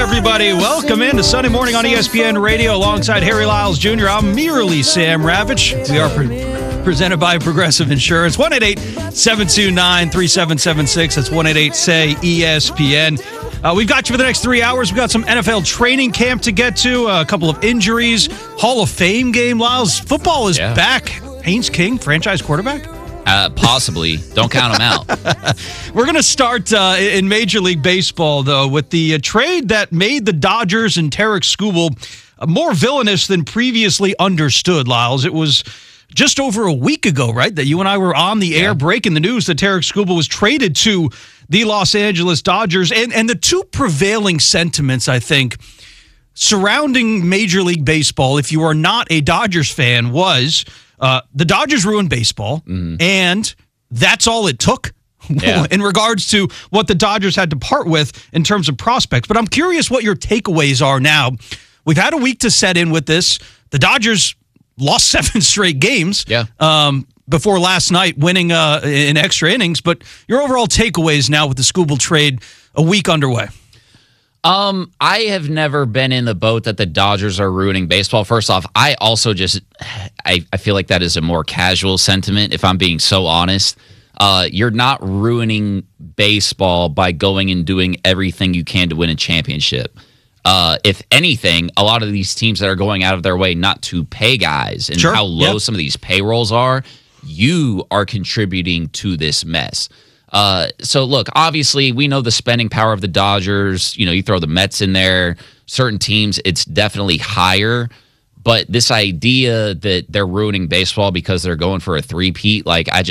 everybody. Welcome into Sunday Morning on ESPN Radio alongside Harry Lyles Jr. I'm merely Sam Ravitch. We are presented by Progressive Insurance. 1-888-729-3776. That's 1-888-SAY-ESPN. We've got you for the next 3 hours. We've got some NFL training camp to get to, a couple of injuries, Hall of Fame game, Lyles. Football is back. Haynes King, franchise quarterback? Possibly. Don't count them out. We're going to start in Major League Baseball, though, with the trade that made the Dodgers and Tarik Skubal more villainous than previously understood, Lyles. It was just over a week ago, right, that you and I were on the air breaking the news that Tarik Skubal was traded to the Los Angeles Dodgers. And the two prevailing sentiments, I think, surrounding Major League Baseball, if you are not a Dodgers fan, was the Dodgers ruined baseball, and that's all it took in regards to what the Dodgers had to part with in terms of prospects. But I'm curious what your takeaways are now. We've had a week to set in with this. The Dodgers lost 7 straight games before last night, winning in extra innings. But your overall takeaways now with the Skubal trade a week underway. I have never been in the boat that the Dodgers are ruining baseball. First off, I also I feel like that is a more casual sentiment, if I'm being so honest. You're not ruining baseball by going and doing everything you can to win a championship. If anything, a lot of these teams that are going out of their way not to pay guys and how low some of these payrolls are, you are contributing to this mess. So look, obviously we know the spending power of the Dodgers. You know, you throw the Mets in there, certain teams, it's definitely higher. But this idea that they're ruining baseball because they're going for a three-peat, you got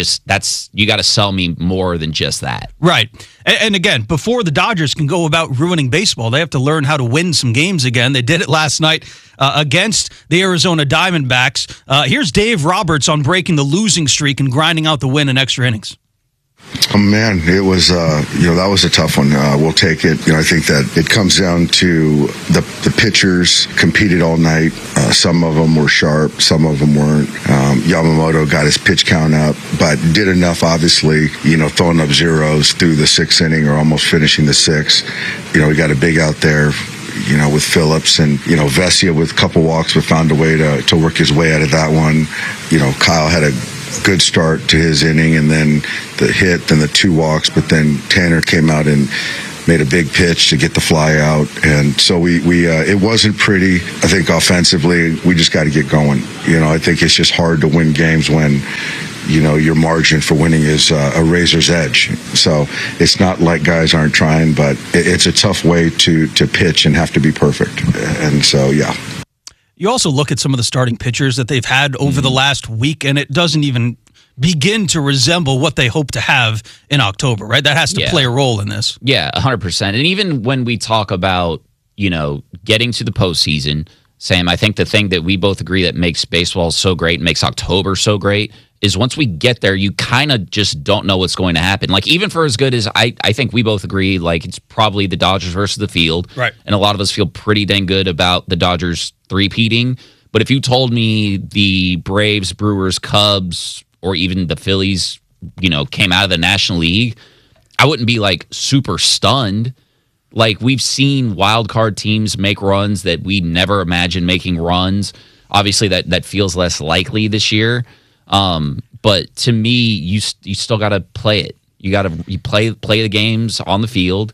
to sell me more than just that. Right. And again, before the Dodgers can go about ruining baseball, they have to learn how to win some games again. They did it last night against the Arizona Diamondbacks. Here's Dave Roberts on breaking the losing streak and grinding out the win in extra innings. Oh, man, it was, that was a tough one. We'll take it. I think that it comes down to the pitchers competed all night. Some of them were sharp. Some of them weren't. Yamamoto got his pitch count up, but did enough, obviously, throwing up zeros through the 6th inning or almost finishing the 6th. We got a big out there, with Phillips and, Vesia with a couple walks, but found a way to work his way out of that one. Kyle had a good start to his inning, and then the hit, then the 2 walks, but then Tanner came out and made a big pitch to get the fly out. And so we it wasn't pretty. I think offensively, we just got to get going. I think it's just hard to win games when your margin for winning is a razor's edge. So it's not like guys aren't trying, but it's a tough way to pitch and have to be perfect. And so, yeah. You also look at some of the starting pitchers that they've had over the last week, and it doesn't even begin to resemble what they hope to have in October, right? That has to play a role in this. Yeah, 100%. And even when we talk about, getting to the postseason, Sam, I think the thing that we both agree that makes baseball so great, makes October so great, is once we get there, you kind of just don't know what's going to happen. Even for as good as I think we both agree, it's probably the Dodgers versus the field. Right. And a lot of us feel pretty dang good about the Dodgers three-peating. But if you told me the Braves, Brewers, Cubs, or even the Phillies, came out of the National League, I wouldn't be super stunned. We've seen wild card teams make runs that we never imagined making runs. Obviously, that feels less likely this year. But to me, you still got to play it. You play the games on the field.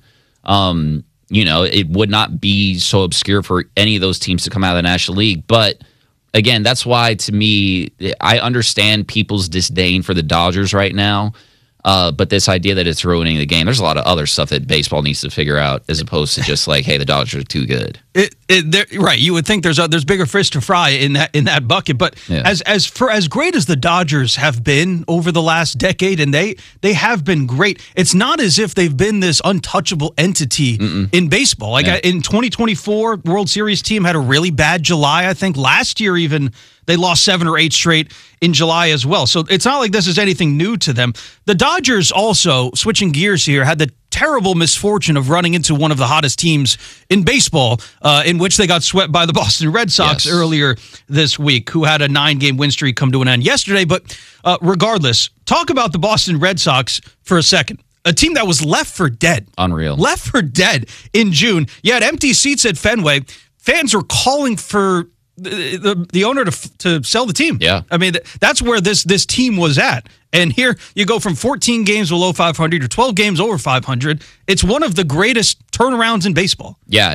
It would not be so obscure for any of those teams to come out of the National League. But again, that's why, to me, I understand people's disdain for the Dodgers right now. But this idea that it's ruining the game, there's a lot of other stuff that baseball needs to figure out, as opposed to just hey, the Dodgers are too good. Right. You would think there's bigger fish to fry in that bucket. But as great as the Dodgers have been over the last decade, and they have been great, it's not as if they've been this untouchable entity in baseball. In 2024, World Series team had a really bad July. I think last year even they lost 7 or 8 straight in July as well. So it's not like this is anything new to them. The Dodgers also, switching gears here, had the terrible misfortune of running into one of the hottest teams in baseball, in which they got swept by the Boston Red Sox earlier this week, who had a 9-game win streak come to an end yesterday. But regardless, talk about the Boston Red Sox for a second. A team that was left for dead. Unreal. Left for dead in June. You had empty seats at Fenway. Fans were calling for the owner to sell the team. Yeah. I mean, that's where this team was at. And here you go from 14 games below 500 to 12 games over 500. It's one of the greatest turnarounds in baseball. Yeah,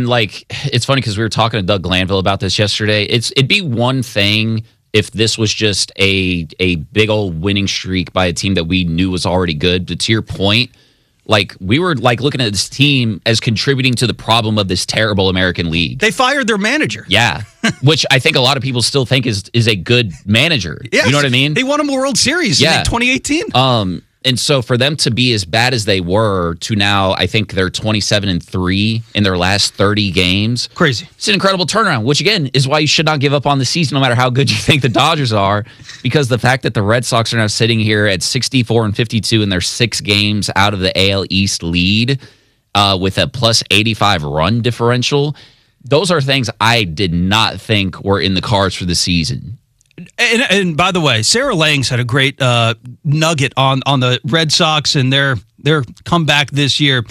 it's funny because we were talking to Doug Glanville about this yesterday. It'd be one thing if this was just a big old winning streak by a team that we knew was already good. But to your point, like we were like looking at this team as contributing to the problem of this terrible American League. They fired their manager. Yeah, which I think a lot of people still think is a good manager. Yes. You know what I mean? They won a World Series in 2018. And so for them to be as bad as they were to now, I think they're 27-3 in their last 30 games. Crazy. It's an incredible turnaround, which again is why you should not give up on the season no matter how good you think the Dodgers are, because the fact that the Red Sox are now sitting here at 64-52 in their 6 games out of the AL East lead with a plus 85 run differential, those are things I did not think were in the cards for the season. And by the way, Sarah Langs had a great nugget on the Red Sox and their comeback this year.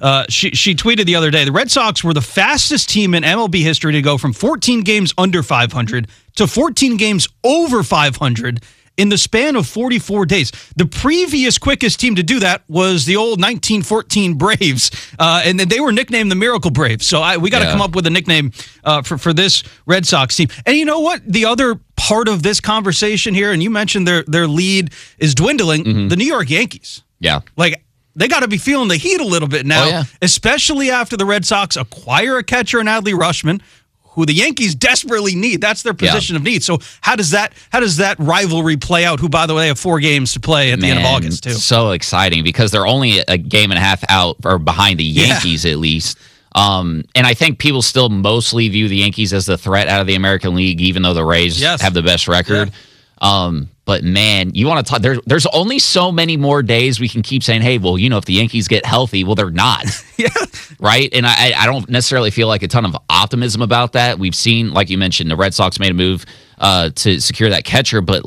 She tweeted the other day, the Red Sox were the fastest team in MLB history to go from 14 games under 500 to 14 games over 500 in the span of 44 days. The previous quickest team to do that was the old 1914 Braves, and they were nicknamed the Miracle Braves. So we got to come up with a nickname for this Red Sox team. And you know what? The other part of this conversation here, and you mentioned their lead is dwindling, the New York Yankees. Yeah. Like, they got to be feeling the heat a little bit now, especially after the Red Sox acquire a catcher in Adley Rutschman, who the Yankees desperately need. That's their position of need. So how does that rivalry play out? Who, by the way, have 4 games to play at the end of August, too. So exciting because they're only a game and a half out or behind the Yankees at least. And I think people still mostly view the Yankees as the threat out of the American League, even though the Rays have the best record. Yeah. But man, you want to talk? There's only so many more days we can keep saying, "Hey, well, if the Yankees get healthy, well, they're not." Right. And I don't necessarily feel like a ton of optimism about that. We've seen, like you mentioned, the Red Sox made a move to secure that catcher, but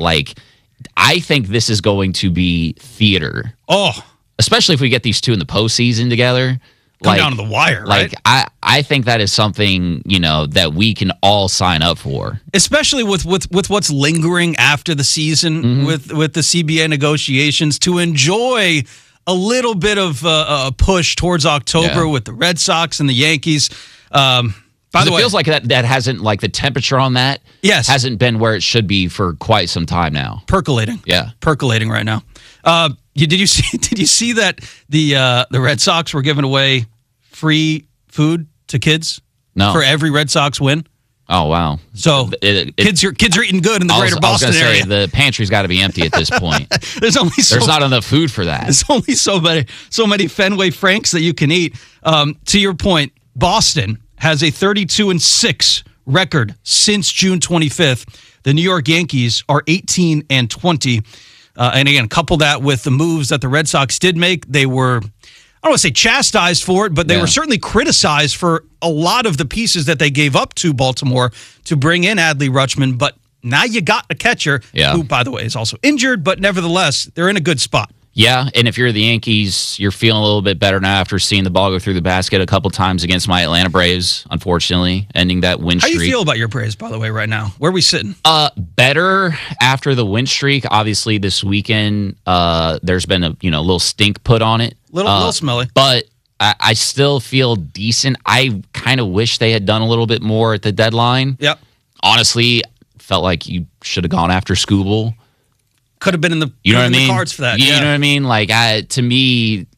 I think this is going to be theater. Oh, especially if we get these two in the postseason together. Come down to the wire, right? I think that is something, that we can all sign up for. Especially with what's lingering after the season with the CBA negotiations, to enjoy a little bit of a push towards October with the Red Sox and the Yankees. By the way, it feels like that hasn't, the temperature on that hasn't been where it should be for quite some time now. Percolating. Yeah. Percolating right now. Did you see that the Red Sox were giving away free food to kids? No. For every Red Sox win? Oh, wow. So kids are eating good in the greater Boston area. The pantry's got to be empty at this point. There's not enough food for that. There's only so many Fenway Franks that you can eat. To your point, Boston has a 32-6 record since June 25th. The New York Yankees are 18-20. And again, couple that with the moves that the Red Sox did make. They were, I don't want to say chastised for it, but they were certainly criticized for a lot of the pieces that they gave up to Baltimore to bring in Adley Rutschman. But now you got a catcher who, by the way, is also injured, but nevertheless, they're in a good spot. Yeah, and if you're the Yankees, you're feeling a little bit better now after seeing the ball go through the basket a couple times against my Atlanta Braves, unfortunately, ending that win streak. How do you feel about your Braves, by the way, right now? Where are we sitting? Better after the win streak. Obviously, this weekend, there's been a little stink put on it. Little smelly. But I still feel decent. I kind of wish they had done a little bit more at the deadline. Yep. Honestly, felt like you should have gone after Skubal. Could have been in the cards for that. You know what I mean? To me,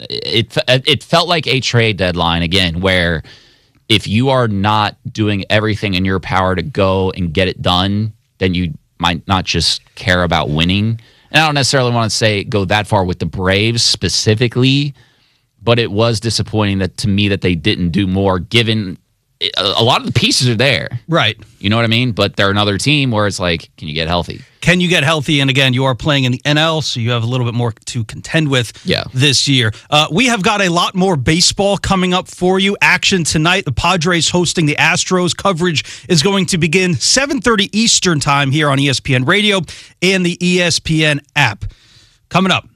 it felt like a trade deadline again, where if you are not doing everything in your power to go and get it done, then you might not just care about winning. And I don't necessarily want to say go that far with the Braves specifically, but it was disappointing to me that they didn't do more, given a lot of the pieces are there. Right. You know what I mean? But they're another team where it's like, can you get healthy? Can you get healthy? And again, you are playing in the NL, so you have a little bit more to contend with this year. We have got a lot more baseball coming up for you. Action tonight. The Padres hosting the Astros. Coverage is going to begin 7:30 Eastern time here on ESPN Radio and the ESPN app. Coming up,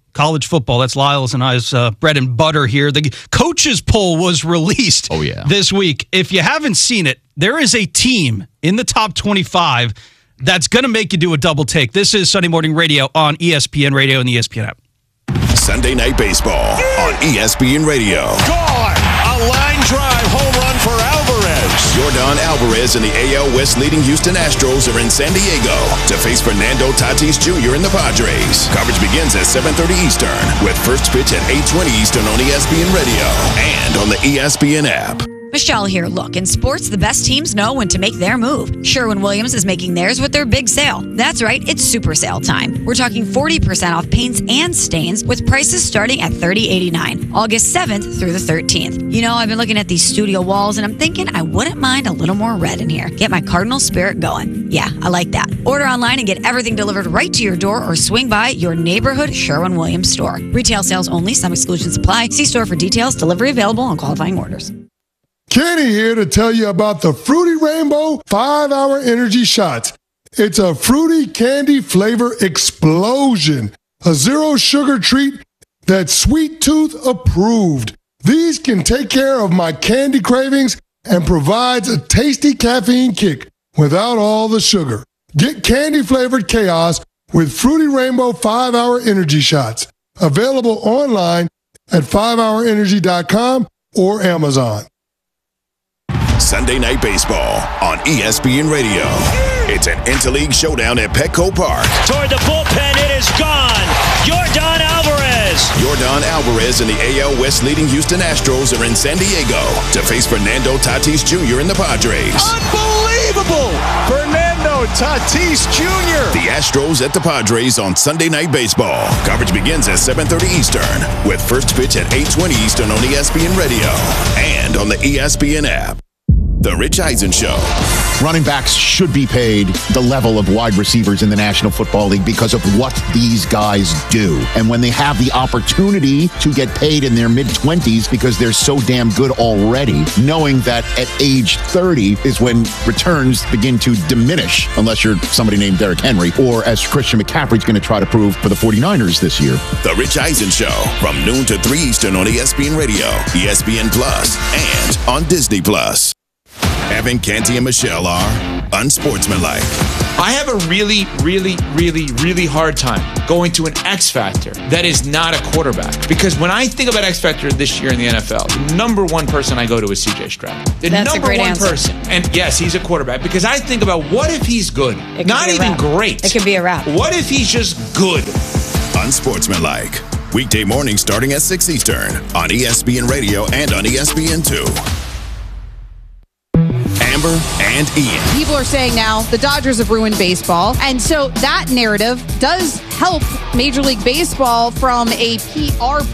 College football, that's Lyles and I's bread and butter here. The coaches poll was released this week. If you haven't seen it, there is a team in the top 25 that's going to make you do a double take. This is Sunday Morning Radio on ESPN Radio and the ESPN app. Sunday Night Baseball on ESPN Radio. Gone! A line drive home run for Alvarez. Yordan Alvarez and the AL West leading Houston Astros are in San Diego to face Fernando Tatis Jr. and the Padres. Coverage begins at 7:30 Eastern with first pitch at 8:20 Eastern on ESPN Radio and on the ESPN app. Michelle here. Look, in sports, the best teams know when to make their move. Sherwin-Williams is making theirs with their big sale. That's right, it's super sale time. We're talking 40% off paints and stains with prices starting at $30.89, August 7th through the 13th. You know, I've been looking at these studio walls and I'm thinking I wouldn't mind a little more red in here. Get my Cardinal spirit going. Yeah, I like that. Order online and get everything delivered right to your door or swing by your neighborhood Sherwin-Williams store. Retail sales only. Some exclusions apply. See store for details. Delivery available on qualifying orders. Kenny here to tell you about the Fruity Rainbow 5-Hour Energy Shots. It's a fruity candy flavor explosion. A zero sugar treat that's Sweet Tooth approved. These can take care of my candy cravings and provides a tasty caffeine kick without all the sugar. Get candy flavored chaos with Fruity Rainbow 5-Hour Energy Shots. Available online at 5hourenergy.com or Amazon. Sunday Night Baseball on ESPN Radio. It's an interleague showdown at Petco Park. Toward the bullpen, it is gone. Yordan Alvarez. Yordan Alvarez and the AL West leading Houston Astros are in San Diego to face Fernando Tatis Jr. and the Padres. Unbelievable! Fernando Tatis Jr. The Astros at the Padres on Sunday Night Baseball. Coverage begins at 7:30 Eastern with first pitch at 8:20 Eastern on ESPN Radio and on the ESPN app. The Rich Eisen Show. Running backs should be paid the level of wide receivers in the National Football League because of what these guys do. And when they have the opportunity to get paid in their mid-20s because they're so damn good already, knowing that at age 30 is when returns begin to diminish, unless you're somebody named Derrick Henry, or as Christian McCaffrey's going to try to prove for the 49ers this year. The Rich Eisen Show from noon to 3 Eastern on ESPN Radio, ESPN Plus, and on Disney Plus. Evan, Canty, and Michelle are unsportsmanlike. I have a really, really, really, really hard time going to an X Factor that is not a quarterback. Because when I think about X Factor this year in the NFL, the number one person I go to is CJ Stroud. That's a great answer. Person. And yes, he's a quarterback. Because I think about what if he's good? Not even great. It could be a wrap. What if he's just good? Unsportsmanlike. Weekday mornings starting at 6 Eastern on ESPN Radio and on ESPN2. Amber and Ian. People are saying now the Dodgers have ruined baseball. And so that narrative does help Major League Baseball from a PR